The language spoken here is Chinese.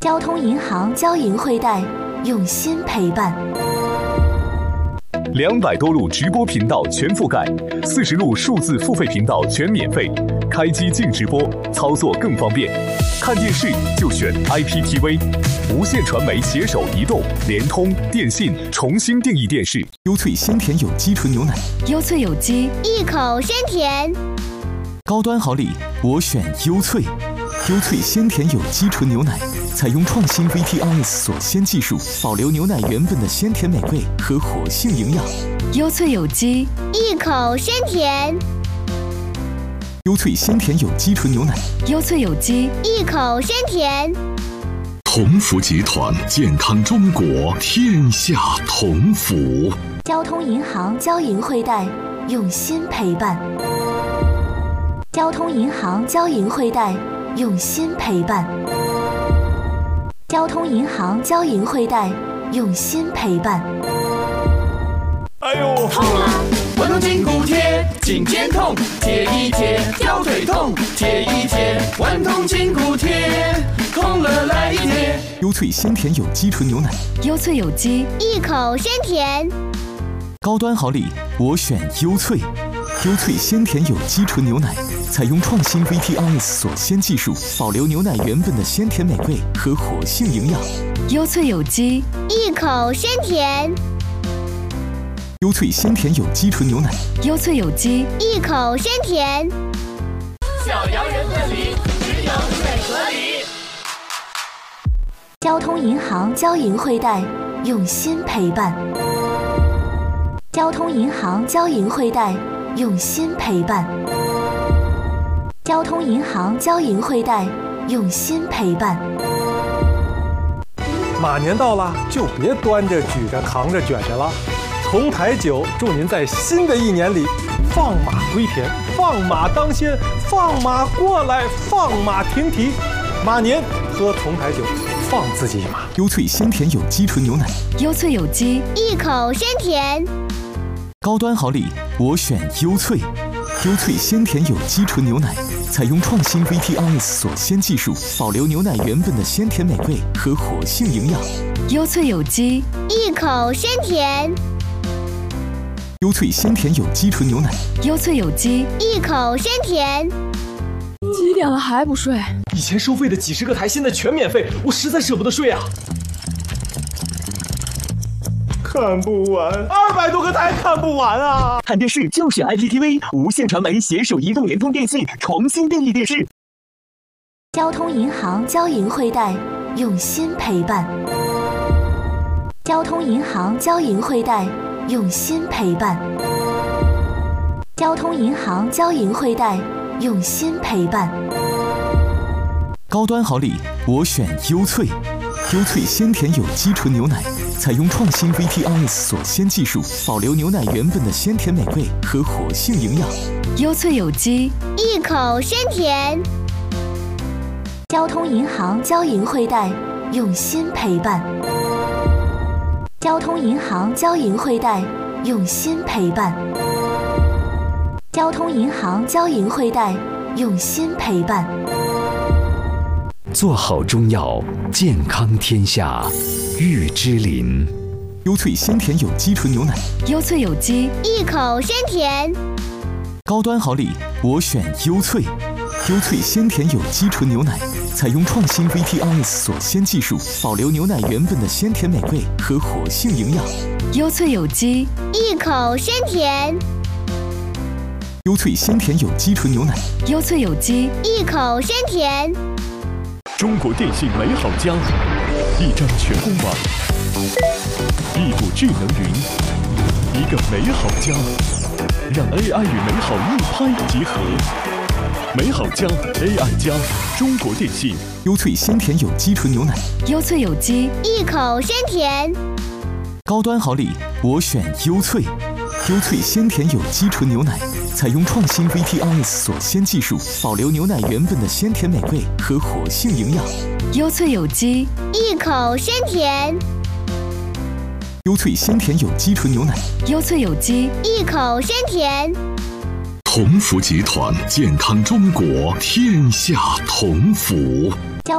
交通银行交银汇贷，用心陪伴。 200多路直播频道全覆盖，40路数字付费频道全免费，开机净直播，操作更方便。看电视就选 IPTV， 无线传媒携手移动、联通、电信重新定义电视。 优萃鲜甜有机纯牛奶， 优萃有机，一口鲜甜。 高端好礼，我选优萃。优萃鲜甜有机纯牛奶，采用创新 VTRS 锁鲜技术，保留牛奶原本的鲜甜美味和活性营养。 优萃有机，一口鲜甜。 优萃鲜甜有机纯牛奶， 优萃有机，一口鲜甜。 同福集团，健康中国，天下同福。 交通银行交银汇贷，用心陪伴。交通银行交银汇贷，用心陪伴。交通银行交银汇贷，用心陪伴。 哎呦，痛啊！顽童筋骨贴，颈肩痛，贴一贴；腰腿痛，贴一贴。顽童筋骨贴，痛了来一贴。 优萃鲜甜有机纯牛奶， 优萃有机，一口鲜甜。 高端好礼，我选优萃。优萃鲜甜有机纯牛奶，采用创新 VTRS 锁鲜技术，保留牛奶原本的鲜甜美味和活性营养。 优萃有机，一口鲜甜。 优萃鲜甜有机纯牛奶， 优萃有机，一口鲜甜。 小洋人问里，只有水和梨。 交通银行交银汇贷，用心陪伴。交通银行交银汇贷，用心陪伴。交通银行交银汇贷，用心陪伴。 马年到了，就别端着、举着、扛着、卷着了。同台酒祝您在新的一年里放马归田，放马当先，放马过来，放马停蹄。马年喝同台酒，放自己一马。 优萃鲜甜有机纯牛奶， 优萃有机，一口鲜甜。 高端好礼，我选优萃。优萃鲜甜有机纯牛奶，采用创新 VTRS 锁鲜技术，保留牛奶原本的鲜甜美味和活性营养。 优萃有机，一口鲜甜。 优萃鲜甜有机纯牛奶， 优萃有机，一口鲜甜。 几点了还不睡？ 以前收费的几十个台，现在全免费，我实在舍不得睡啊！ 看不完，200多个台看不完啊！ 看电视就选 IPTV， 无线传媒携手移动、联通、电信重新定义电视。 交通银行交银汇贷，用心陪伴。交通银行交银汇贷，用心陪伴。交通银行交银汇贷，用心陪伴。 高端好礼，我选优萃。优萃鲜甜有机纯牛奶，采用创新 VTRS 锁鲜技术，保留牛奶原本的鲜甜美味和活性营养。 优萃有机，一口鲜甜。交通银行交银汇贷，用心陪伴。交通银行交银汇贷，用心陪伴。交通银行交银汇贷，用心陪伴。 做好中药，健康天下，玉芝林。 优萃鲜甜有机纯牛奶， 优萃有机，一口鲜甜。 高端好礼，我选优萃。优萃鲜甜有机纯牛奶，采用创新 VTRS 锁鲜技术，保留牛奶原本的鲜甜美味和活性营养。 优萃有机，一口鲜甜。 优萃鲜甜有机纯牛奶， 优萃有机，一口鲜甜。 中国电信美好家，一张全公网，一股智能云，一个美好家，让 AI 与美好一拍即合。美好家 AI 加，中国电信。 优萃鲜甜有机纯牛奶， 优萃有机，一口鲜甜。 高端好礼，我选优萃。优萃鲜甜有机纯牛奶，采用创新 VTRS 锁鲜技术，保留牛奶原本的鲜甜美味和活性营养。 优萃有机，一口鲜甜。 优萃鲜甜有机纯牛奶， 优萃有机，一口鲜甜。 同福集团，健康中国，天下同福。